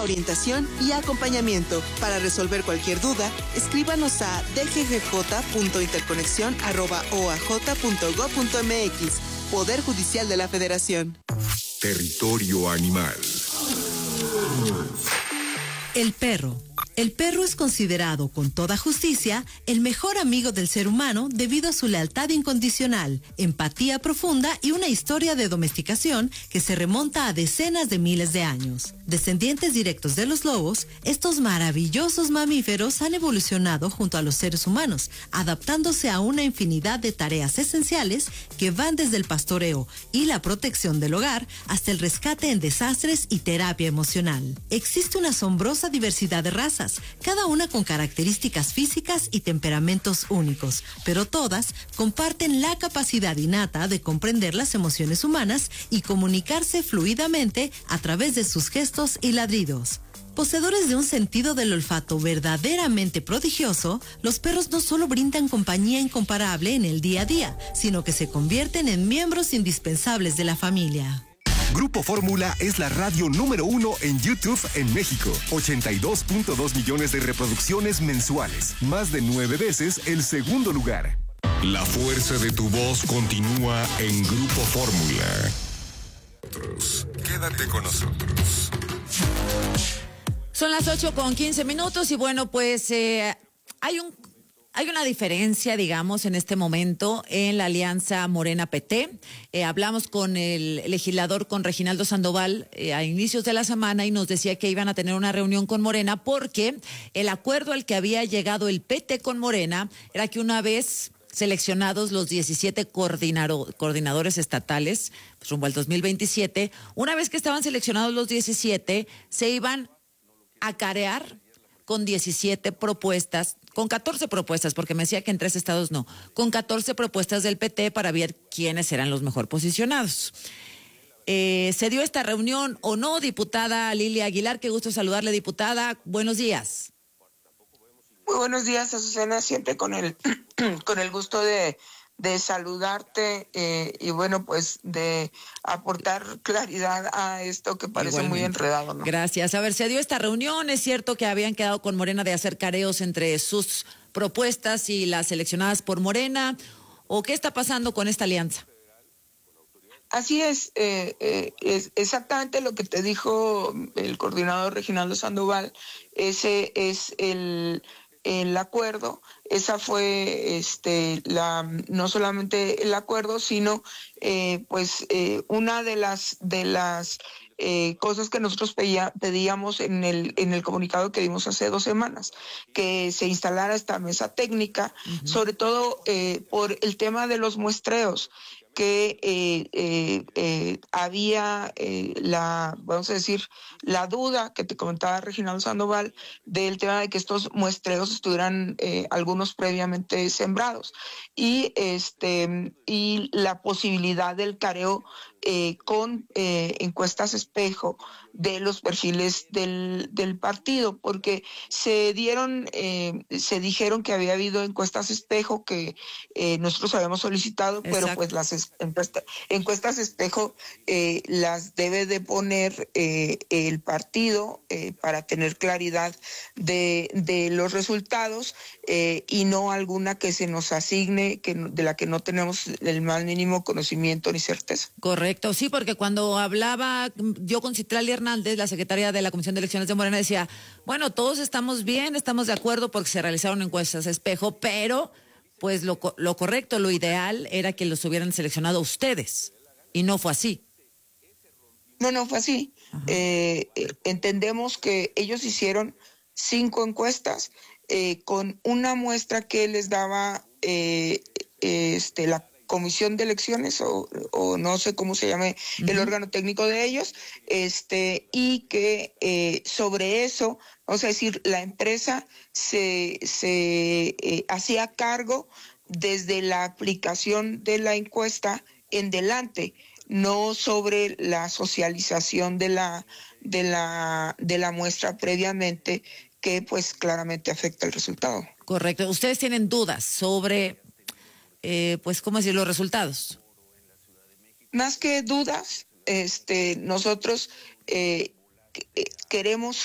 orientación y acompañamiento. Para resolver cualquier duda, escríbanos a dggj.interconexión@oaj.gov.mx. Poder Judicial de la Federación. Territorio animal. El perro. El perro es considerado, con toda justicia, el mejor amigo del ser humano debido a su lealtad incondicional, empatía profunda y una historia de domesticación que se remonta a decenas de miles de años. Descendientes directos de los lobos, estos maravillosos mamíferos han evolucionado junto a los seres humanos, adaptándose a una infinidad de tareas esenciales que van desde el pastoreo y la protección del hogar hasta el rescate en desastres y terapia emocional. Existe una asombrosa diversidad de razas, cada una con características físicas y temperamentos únicos, pero todas comparten la capacidad innata de comprender las emociones humanas y comunicarse fluidamente a través de sus gestos y ladridos. Poseedores de un sentido del olfato verdaderamente prodigioso, los perros no solo brindan compañía incomparable en el día a día, sino que se convierten en miembros indispensables de la familia. Grupo Fórmula es la radio número 1 en YouTube en México. 82.2 millones de reproducciones mensuales. Más de 9 veces el segundo lugar. La fuerza de tu voz continúa en Grupo Fórmula. Quédate con nosotros. Son las 8:15 y bueno, pues hay una diferencia, digamos, en este momento en la alianza Morena-PT. Hablamos con el legislador, con Reginaldo Sandoval, a inicios de la semana y nos decía que iban a tener una reunión con Morena porque el acuerdo al que había llegado el PT con Morena era que una vez seleccionados los 17 coordinadores estatales, pues rumbo al 2027, una vez que estaban seleccionados los 17, se iban a carear con 17 propuestas, con 14 propuestas, porque me decía que en 3 estados no, con 14 propuestas del PT para ver quiénes eran los mejor posicionados. ¿Se dio esta reunión o no, diputada Lilia Aguilar? Qué gusto saludarle, diputada. Buenos días. Muy buenos días, Azucena, siempre con el gusto de saludarte y bueno, pues de aportar claridad a esto que parece muy enredado, ¿no? Gracias. A ver, se dio esta reunión, es cierto que habían quedado con Morena de hacer careos entre sus propuestas y las seleccionadas por Morena, ¿o qué está pasando con esta alianza? Así es exactamente lo que te dijo el coordinador Reginaldo Sandoval. Ese es el acuerdo. Esa fue no solamente el acuerdo, sino una de las cosas que nosotros pedíamos en el comunicado que dimos hace 2 semanas, que se instalara esta mesa técnica, sobre todo por el tema de los muestreos, que había vamos a decir, la duda que te comentaba Reginaldo Sandoval del tema de que estos muestreos estuvieran algunos previamente sembrados y la posibilidad del careo con encuestas espejo de los perfiles del partido, porque se dijeron que había habido encuestas espejo que nosotros habíamos solicitado. Exacto. Pero pues las encuestas espejo las debe de poner el partido para tener claridad de los resultados y no alguna que se nos asigne de la que no tenemos el más mínimo conocimiento ni certeza. Correcto, sí, porque cuando hablaba yo con Citlali Hernández, la secretaria de la Comisión de Elecciones de Morena, decía, bueno, todos estamos bien, estamos de acuerdo porque se realizaron encuestas espejo, pero pues lo correcto, lo ideal era que los hubieran seleccionado ustedes, y no fue así. No fue así. Entendemos que ellos hicieron 5 encuestas con una muestra que les daba la Comisión de Elecciones o no sé cómo se llame el órgano técnico de ellos, y que sobre eso, vamos a decir, la empresa se hacía cargo desde la aplicación de la encuesta en delante, no sobre la socialización de la muestra previamente, que pues claramente afecta el resultado. Correcto. ¿Ustedes tienen dudas sobre ¿cómo decir, los resultados? Más que dudas, nosotros queremos